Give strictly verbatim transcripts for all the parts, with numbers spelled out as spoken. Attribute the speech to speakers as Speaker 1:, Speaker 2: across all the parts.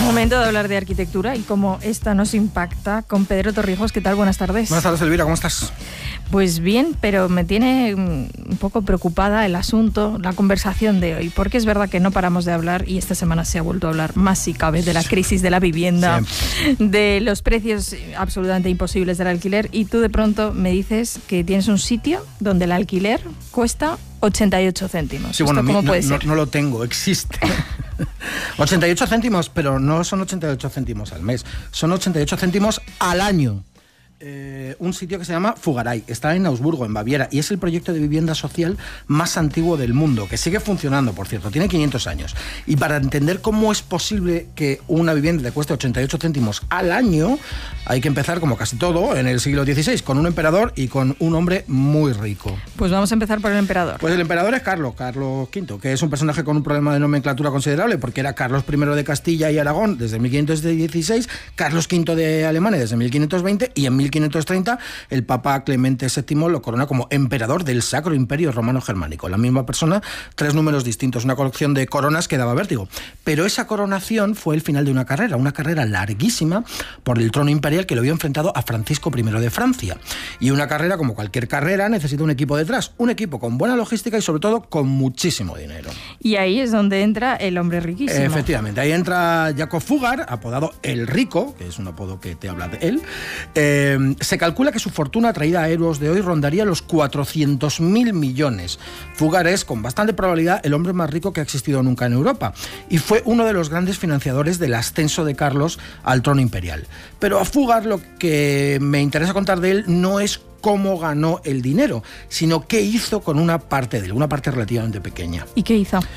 Speaker 1: Momento de hablar de arquitectura y cómo esta nos impacta con Pedro Torrijos. ¿Qué tal? Buenas tardes.
Speaker 2: Buenas tardes, Elvira, ¿cómo estás?
Speaker 1: Pues bien, pero me tiene un poco preocupada el asunto, la conversación de hoy, porque es verdad que no paramos de hablar, y esta semana se ha vuelto a hablar más si cabe, de la crisis de la vivienda, Siempre. de los precios absolutamente imposibles del alquiler, y tú de pronto me dices que tienes un sitio donde el alquiler cuesta ochenta y ocho céntimos.
Speaker 2: Sí, bueno,
Speaker 1: ¿Esto cómo
Speaker 2: no,
Speaker 1: puede
Speaker 2: no,
Speaker 1: ser?
Speaker 2: no lo tengo, existe. ochenta y ocho céntimos, pero no son ochenta y ocho céntimos al mes, son ochenta y ocho céntimos al año. Eh, un sitio que se llama Fugaray, está en Augsburgo, en Baviera, y es el proyecto de vivienda social más antiguo del mundo, que sigue funcionando, por cierto, tiene quinientos años. Y para entender cómo es posible que una vivienda te cueste ochenta y ocho céntimos al año, hay que empezar, como casi todo, en el siglo dieciséis, con un emperador y con un hombre muy rico.
Speaker 1: Pues vamos a empezar por el emperador.
Speaker 2: Pues el emperador es Carlos, Carlos quinto, que es un personaje con un problema de nomenclatura considerable, porque era Carlos primero de Castilla y Aragón desde mil quinientos dieciséis, Carlos quinto de Alemania desde mil quinientos veinte, y en mil quinientos treinta el Papa Clemente séptimo lo corona como emperador del Sacro Imperio Romano Germánico. La misma persona, tres números distintos, una colección de coronas que daba vértigo. Pero esa coronación fue el final de una carrera, una carrera larguísima por el trono imperial que lo había enfrentado a Francisco primero de Francia. Y una carrera, como cualquier carrera, necesita un equipo detrás, un equipo con buena logística y sobre todo con muchísimo dinero.
Speaker 1: Y ahí es donde entra el hombre riquísimo.
Speaker 2: Efectivamente, ahí entra Jacob Fugger, apodado El Rico, que es un apodo que te habla de él. Eh, se calcula que su fortuna traída a euros de hoy rondaría los cuatrocientos mil millones. Fugger es, con bastante probabilidad, el hombre más rico que ha existido nunca en Europa, y fue uno de los grandes financiadores del ascenso de Carlos al trono imperial. Pero a Fugger lo que me interesa contar de él no es cómo ganó el dinero, sino qué hizo con una parte de él, una parte relativamente pequeña.
Speaker 1: ¿Y qué hizo?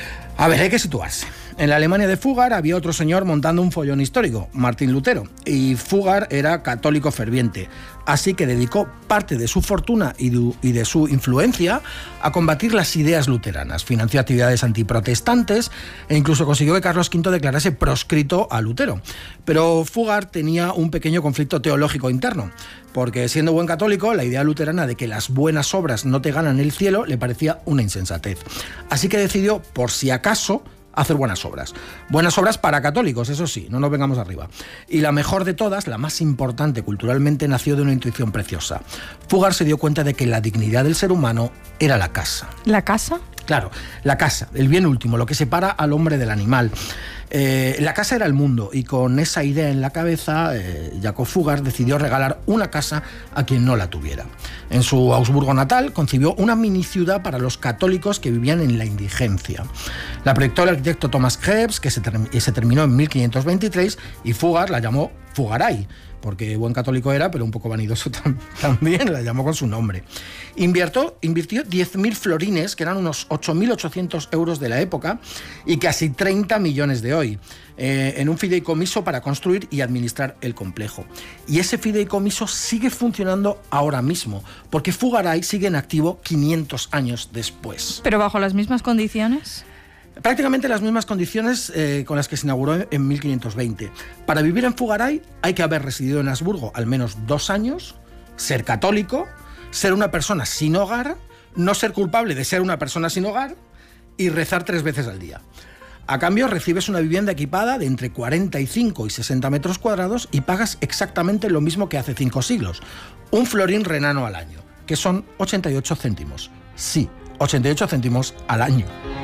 Speaker 2: A ver, hay que situarse. En la Alemania de Fugger había otro señor montando un follón histórico, Martín Lutero, y Fugger era católico ferviente, así que dedicó parte de su fortuna y de su influencia a combatir las ideas luteranas, financió actividades antiprotestantes e incluso consiguió que Carlos quinto declarase proscrito a Lutero. Pero Fugger tenía un pequeño conflicto teológico interno, porque siendo buen católico, la idea luterana de que las buenas obras no te ganan el cielo le parecía una insensatez. Así que decidió, por si acaso, hacer buenas obras. Buenas obras para católicos, eso sí, no nos vengamos arriba. Y la mejor de todas, la más importante culturalmente, nació de una intuición preciosa. Fugger se dio cuenta de que la dignidad del ser humano era la casa.
Speaker 1: ¿La casa?
Speaker 2: Claro, la casa, el bien último, lo que separa al hombre del animal. Eh, la casa era el mundo, y con esa idea en la cabeza, eh, Jacob Fugger decidió regalar una casa a quien no la tuviera. En su Augsburgo natal concibió una mini ciudad para los católicos que vivían en la indigencia. La proyectó el arquitecto Thomas Krebs, que se, term- se terminó en mil quinientos veintitrés, y Fugger la llamó Fugaray, porque buen católico era, pero un poco vanidoso tam- también, la llamó con su nombre. Invirtió, invirtió diez mil florines, que eran unos ocho mil ochocientos euros de la época, y casi treinta millones de hoy, eh, en un fideicomiso para construir y administrar el complejo. Y ese fideicomiso sigue funcionando ahora mismo, porque Fugaray sigue en activo quinientos años después.
Speaker 1: ¿Pero bajo las mismas condiciones?
Speaker 2: Prácticamente las mismas condiciones eh, con las que se inauguró en mil quinientos veinte. Para vivir en Fugaray hay que haber residido en Augsburgo al menos dos años, ser católico, ser una persona sin hogar, no ser culpable de ser una persona sin hogar y rezar tres veces al día. A cambio, recibes una vivienda equipada de entre cuarenta y cinco y sesenta metros cuadrados y pagas exactamente lo mismo que hace cinco siglos. Un florín renano al año, que son ochenta y ocho céntimos. Sí, ochenta y ocho céntimos al año.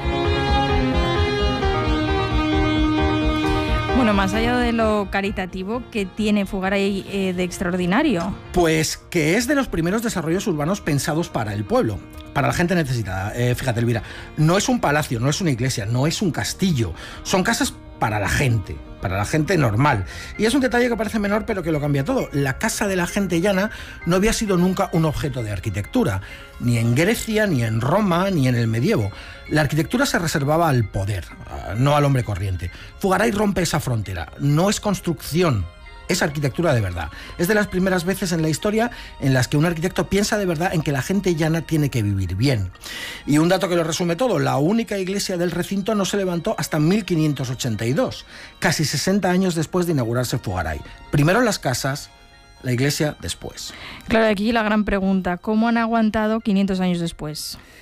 Speaker 1: Bueno, más allá de lo caritativo, ¿qué tiene Fugaray eh, de extraordinario?
Speaker 2: Pues que es de los primeros desarrollos urbanos pensados para el pueblo, para la gente necesitada. Eh, fíjate, Elvira, no es un palacio, no es una iglesia, no es un castillo, son casas para la gente, para la gente normal. Y es un detalle que parece menor, pero que lo cambia todo. La casa de la gente llana no había sido nunca un objeto de arquitectura, ni en Grecia, ni en Roma, ni en el medievo. La arquitectura se reservaba al poder, no al hombre corriente. Fugaray rompe esa frontera. No es construcción, es arquitectura de verdad. Es de las primeras veces en la historia en las que un arquitecto piensa de verdad en que la gente llana tiene que vivir bien. Y un dato que lo resume todo: la única iglesia del recinto no se levantó hasta mil quinientos ochenta y dos, casi sesenta años después de inaugurarse Fugaray. Primero las casas, la iglesia después.
Speaker 1: Claro, aquí la gran pregunta: ¿cómo han aguantado quinientos años después?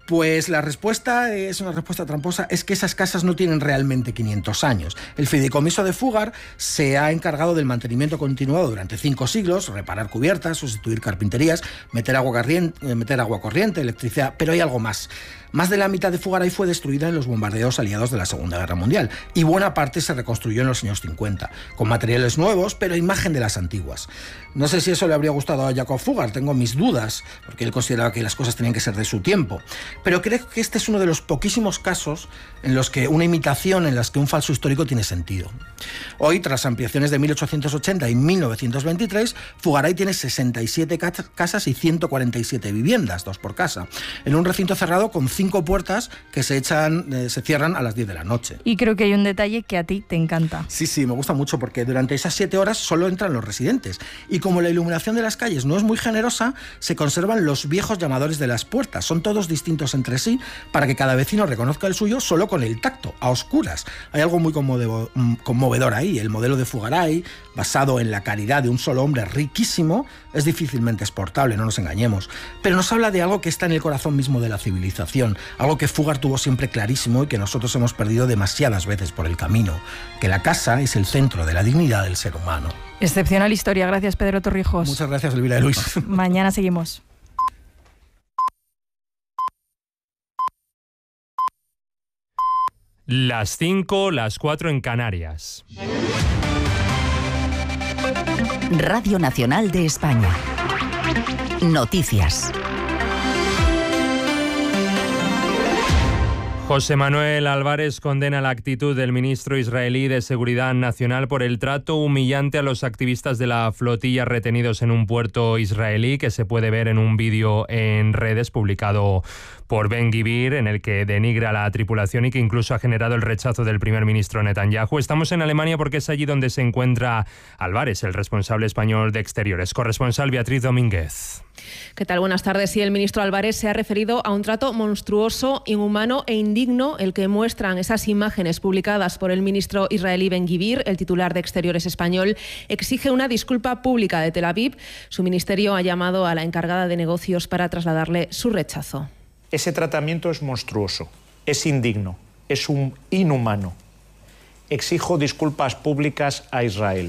Speaker 2: Pues la respuesta es una respuesta tramposa, es que esas casas no tienen realmente quinientos años. El fideicomiso de Fúgar se ha encargado del mantenimiento continuado durante cinco siglos, reparar cubiertas, sustituir carpinterías, meter agua corriente, meter agua corriente, electricidad, pero hay algo más. Más de la mitad de Fugaray fue destruida en los bombardeos aliados de la Segunda Guerra Mundial y buena parte se reconstruyó en los años cincuenta, con materiales nuevos, pero imagen de las antiguas. No sé si eso le habría gustado a Jacob Fugard, tengo mis dudas, porque él consideraba que las cosas tenían que ser de su tiempo. Pero creo que este es uno de los poquísimos casos en los que una imitación, en las que un falso histórico tiene sentido. Hoy, tras ampliaciones de mil ochocientos ochenta y mil novecientos veintitrés, Fugaray tiene sesenta y siete casas y ciento cuarenta y siete viviendas, dos por casa, en un recinto cerrado con cinco puertas que se echan, eh, se cierran a las diez de la noche.
Speaker 1: Y creo que hay un detalle que a ti te encanta.
Speaker 2: Sí, sí, me gusta mucho porque durante esas siete horas solo entran los residentes. Y como la iluminación de las calles no es muy generosa, se conservan los viejos llamadores de las puertas. Son todos distintos entre sí para que cada vecino reconozca el suyo solo con el tacto, a oscuras. Hay algo muy conmovedor ahí. El modelo de Fugaray, basado en la caridad de un solo hombre riquísimo, es difícilmente exportable, no nos engañemos. Pero nos habla de algo que está en el corazón mismo de la civilización, algo que Fugard tuvo siempre clarísimo y que nosotros hemos perdido demasiadas veces por el camino, que la casa es el centro de la dignidad del ser humano.
Speaker 1: Excepcional historia, gracias Pedro Torrijos.
Speaker 2: Muchas gracias, Elvira de Luis.
Speaker 1: Mañana seguimos.
Speaker 3: Las cinco, las cuatro en Canarias.
Speaker 4: Radio Nacional de España. Noticias.
Speaker 3: José Manuel Álvarez condena la actitud del ministro israelí de Seguridad Nacional por el trato humillante a los activistas de la flotilla retenidos en un puerto israelí, que se puede ver en un vídeo en redes publicado por Ben-Gvir, en el que denigra a la tripulación y que incluso ha generado el rechazo del primer ministro Netanyahu. Estamos en Alemania porque es allí donde se encuentra Álvarez, el responsable español de Exteriores. Corresponsal Beatriz Domínguez.
Speaker 5: ¿Qué tal? Buenas tardes. Sí, el ministro Álvarez se ha referido a un trato monstruoso, inhumano e indigno, el que muestran esas imágenes publicadas por el ministro israelí Ben-Gvir. El titular de Exteriores español exige una disculpa pública de Tel Aviv. Su ministerio ha llamado a la encargada de negocios para trasladarle su rechazo.
Speaker 6: Ese tratamiento es monstruoso, es indigno, es un inhumano. Exijo disculpas públicas a Israel.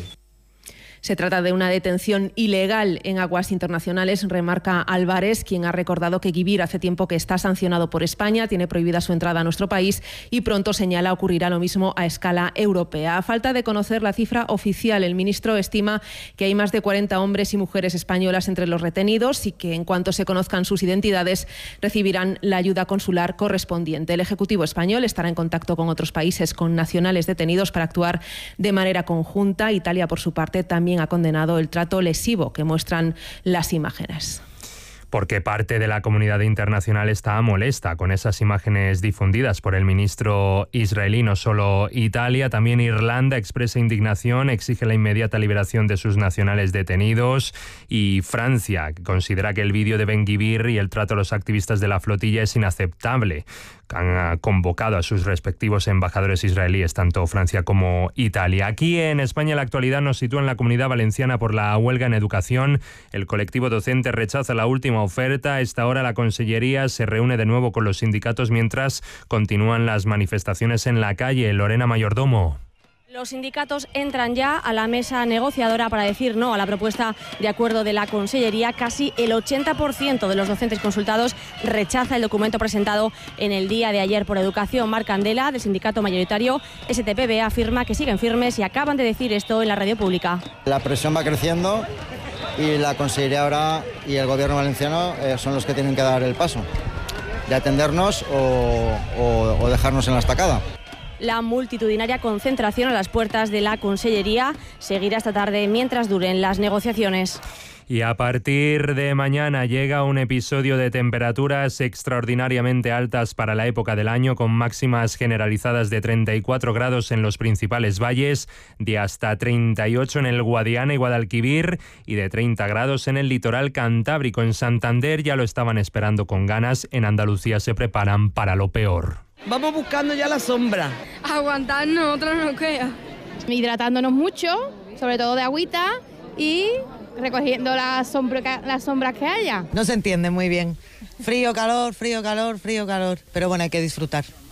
Speaker 5: Se trata de una detención ilegal en aguas internacionales, remarca Álvarez, quien ha recordado que Gvir hace tiempo que está sancionado por España, tiene prohibida su entrada a nuestro país y pronto señala ocurrirá lo mismo a escala europea. A falta de conocer la cifra oficial, el ministro estima que hay más de cuarenta hombres y mujeres españolas entre los retenidos y que en cuanto se conozcan sus identidades recibirán la ayuda consular correspondiente. El Ejecutivo español estará en contacto con otros países con nacionales detenidos para actuar de manera conjunta. Italia, por su parte, también ha condenado el trato lesivo que muestran las imágenes.
Speaker 3: Porque parte de la comunidad internacional está molesta con esas imágenes difundidas por el ministro israelí. No solo Italia, también Irlanda expresa indignación, exige la inmediata liberación de sus nacionales detenidos, y Francia considera que el vídeo de Ben-Gvir y el trato a los activistas de la flotilla es inaceptable. Han convocado a sus respectivos embajadores israelíes, tanto Francia como Italia. Aquí en España la actualidad nos sitúa en la Comunidad Valenciana por la huelga en educación. El colectivo docente rechaza la última oferta. A esta hora la Consellería se reúne de nuevo con los sindicatos mientras continúan las manifestaciones en la calle. Lorena Mayordomo.
Speaker 7: Los sindicatos entran ya a la mesa negociadora para decir no a la propuesta de acuerdo de la Consellería. Casi el ochenta por ciento de los docentes consultados rechaza el documento presentado en el día de ayer por Educación. Marc Candela, del sindicato mayoritario S T P B, afirma que siguen firmes y acaban de decir esto en la radio pública.
Speaker 8: La presión va creciendo y la Consellería ahora y el Gobierno valenciano eh, son los que tienen que dar el paso de atendernos o, o, o dejarnos en la estacada.
Speaker 7: La multitudinaria concentración a las puertas de la Consellería seguirá esta tarde mientras duren las negociaciones.
Speaker 3: Y a partir de mañana llega un episodio de temperaturas extraordinariamente altas para la época del año, con máximas generalizadas de treinta y cuatro grados en los principales valles, de hasta treinta y ocho en el Guadiana y Guadalquivir y de treinta grados en el litoral cantábrico. En Santander ya lo estaban esperando con ganas, en Andalucía se preparan para lo peor.
Speaker 9: Vamos buscando ya la sombra.
Speaker 10: Aguantarnos, otro no queda. Hidratándonos mucho, sobre todo de agüita, y recogiendo las sombra, las sombras que haya.
Speaker 9: No se entiende muy bien.
Speaker 11: Frío, calor, frío, calor, frío, calor. Pero bueno, hay que disfrutar.